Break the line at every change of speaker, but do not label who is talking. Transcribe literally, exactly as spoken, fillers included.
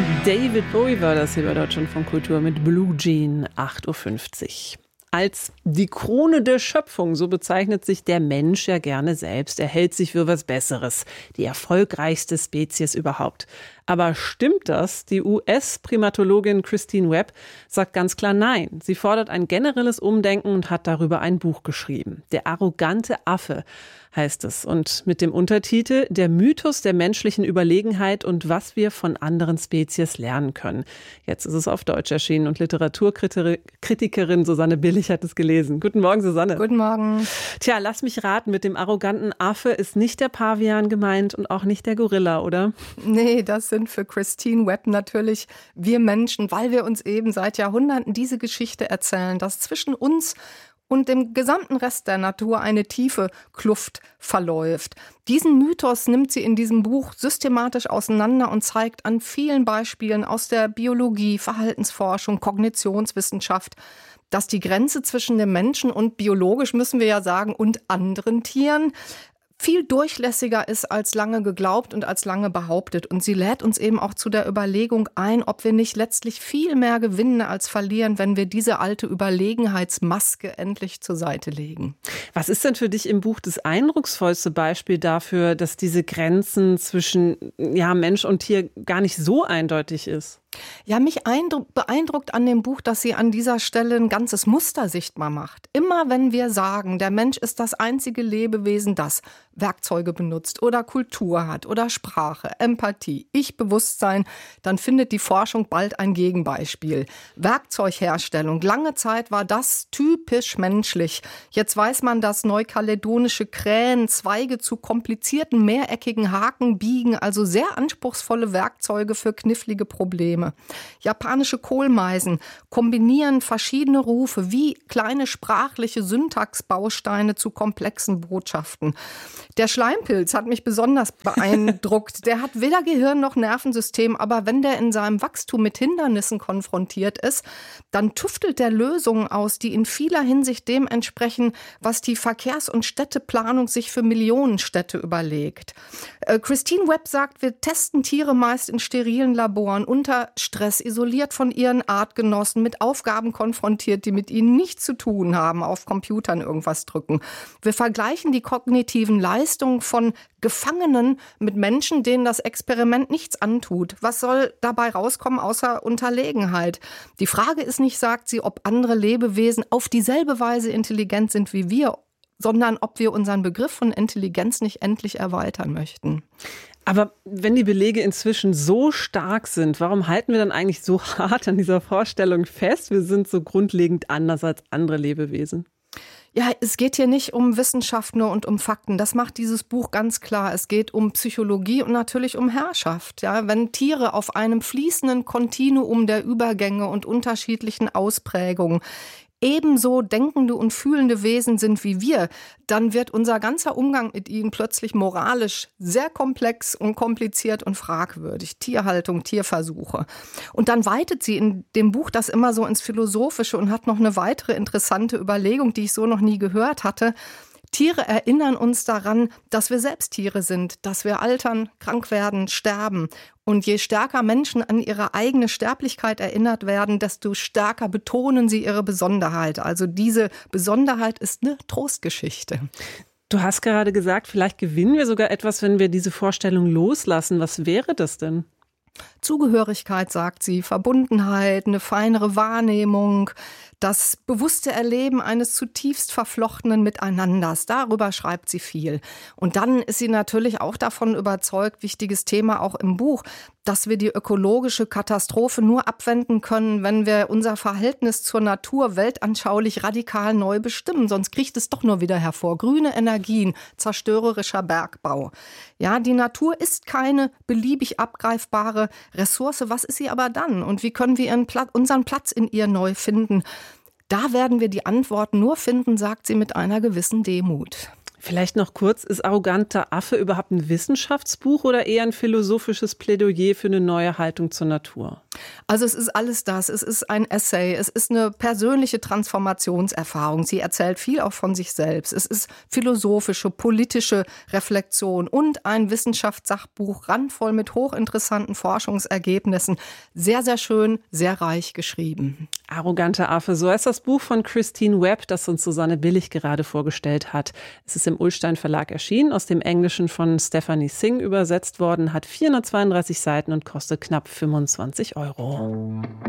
David Bowie war das hier bei Deutschlandfunk Kultur mit Blue Jean, acht Uhr fünfzig. Als die Krone der Schöpfung, so bezeichnet sich der Mensch ja gerne selbst. Er hält sich für was Besseres, die erfolgreichste Spezies überhaupt. Aber stimmt das? Die U S-Primatologin Christine Webb sagt ganz klar nein. Sie fordert ein generelles Umdenken und hat darüber ein Buch geschrieben. Der arrogante Affe heißt es. Und mit dem Untertitel Der Mythos der menschlichen Überlegenheit und was wir von anderen Spezies lernen können. Jetzt ist es auf Deutsch erschienen und Literaturkritikerin Susanne Billig hat es gelesen. Guten Morgen, Susanne.
Guten Morgen.
Tja, lass mich raten, mit dem arroganten Affe ist nicht der Pavian gemeint und auch nicht der Gorilla, oder?
Nee, das sind für Christine Webb natürlich wir Menschen, weil wir uns eben seit Jahrhunderten diese Geschichte erzählen, dass zwischen uns und dem gesamten Rest der Natur eine tiefe Kluft verläuft. Diesen Mythos nimmt sie in diesem Buch systematisch auseinander und zeigt an vielen Beispielen aus der Biologie, Verhaltensforschung, Kognitionswissenschaft, dass die Grenze zwischen dem Menschen und biologisch, müssen wir ja sagen, und anderen Tieren viel durchlässiger ist als lange geglaubt und als lange behauptet. Und sie lädt uns eben auch zu der Überlegung ein, ob wir nicht letztlich viel mehr gewinnen als verlieren, wenn wir diese alte Überlegenheitsmaske endlich zur Seite legen.
Was ist denn für dich im Buch das eindrucksvollste Beispiel dafür, dass diese Grenzen zwischen ja, Mensch und Tier gar nicht so eindeutig ist?
Ja, mich beeindruckt an dem Buch, dass sie an dieser Stelle ein ganzes Muster sichtbar macht. Immer wenn wir sagen, der Mensch ist das einzige Lebewesen, das Werkzeuge benutzt oder Kultur hat oder Sprache, Empathie, Ich-Bewusstsein, dann findet die Forschung bald ein Gegenbeispiel. Werkzeugherstellung. Lange Zeit war das typisch menschlich. Jetzt weiß man, dass neukaledonische Krähen Zweige zu komplizierten mehreckigen Haken biegen, also sehr anspruchsvolle Werkzeuge für knifflige Probleme. Japanische Kohlmeisen kombinieren verschiedene Rufe wie kleine sprachliche Syntaxbausteine zu komplexen Botschaften. Der Schleimpilz hat mich besonders beeindruckt. Der hat weder Gehirn noch Nervensystem, aber wenn der in seinem Wachstum mit Hindernissen konfrontiert ist, dann tüftelt der Lösungen aus, die in vieler Hinsicht dem entsprechen, was die Verkehrs- und Städteplanung sich für Millionenstädte überlegt. Äh, Christine Webb sagt, wir testen Tiere meist in sterilen Laboren, unter Stress, isoliert von ihren Artgenossen, mit Aufgaben konfrontiert, die mit ihnen nichts zu tun haben, auf Computern irgendwas drücken. Wir vergleichen die kognitiven Leistungen von Gefangenen mit Menschen, denen das Experiment nichts antut. Was soll dabei rauskommen außer Unterlegenheit? Die Frage ist nicht, sagt sie, ob andere Lebewesen auf dieselbe Weise intelligent sind wie wir, sondern ob wir unseren Begriff von Intelligenz nicht endlich erweitern möchten.
Aber wenn die Belege inzwischen so stark sind, warum halten wir dann eigentlich so hart an dieser Vorstellung fest, wir sind so grundlegend anders als andere Lebewesen?
Ja, es geht hier nicht um Wissenschaft nur und um Fakten. Das macht dieses Buch ganz klar. Es geht um Psychologie und natürlich um Herrschaft. Ja, wenn Tiere auf einem fließenden Kontinuum der Übergänge und unterschiedlichen Ausprägungen ebenso denkende und fühlende Wesen sind wie wir, dann wird unser ganzer Umgang mit ihnen plötzlich moralisch sehr komplex und kompliziert und fragwürdig. Tierhaltung, Tierversuche. Und dann weitet sie in dem Buch das immer so ins Philosophische und hat noch eine weitere interessante Überlegung, die ich so noch nie gehört hatte. Tiere erinnern uns daran, dass wir selbst Tiere sind, dass wir altern, krank werden, sterben. Und je stärker Menschen an ihre eigene Sterblichkeit erinnert werden, desto stärker betonen sie ihre Besonderheit. Also diese Besonderheit ist eine Trostgeschichte.
Du hast gerade gesagt, vielleicht gewinnen wir sogar etwas, wenn wir diese Vorstellung loslassen. Was wäre das denn?
Zugehörigkeit, sagt sie, Verbundenheit, eine feinere Wahrnehmung, das bewusste Erleben eines zutiefst verflochtenen Miteinanders. Darüber schreibt sie viel. Und dann ist sie natürlich auch davon überzeugt, wichtiges Thema auch im Buch, dass wir die ökologische Katastrophe nur abwenden können, wenn wir unser Verhältnis zur Natur weltanschaulich radikal neu bestimmen. Sonst kriecht es doch nur wieder hervor. Grüne Energien, zerstörerischer Bergbau. Ja, die Natur ist keine beliebig abgreifbare Ressource. Was ist sie aber dann? Und wie können wir ihren Pla- unseren Platz in ihr neu finden? Da werden wir die Antworten nur finden, sagt sie mit einer gewissen Demut.
Vielleicht noch kurz, ist Arroganter Affe überhaupt ein Wissenschaftsbuch oder eher ein philosophisches Plädoyer für eine neue Haltung zur Natur?
Also es ist alles das. Es ist ein Essay, es ist eine persönliche Transformationserfahrung. Sie erzählt viel auch von sich selbst. Es ist philosophische, politische Reflexion und ein Wissenschaftssachbuch, randvoll mit hochinteressanten Forschungsergebnissen. Sehr, sehr schön, sehr reich geschrieben.
Arrogante Affe, so heißt das Buch von Christine Webb, das uns Susanne Billig gerade vorgestellt hat. Es ist im Ullstein Verlag erschienen, aus dem Englischen von Stephanie Singh übersetzt worden, hat vierhundertzweiunddreißig Seiten und kostet knapp fünfundzwanzig Euro.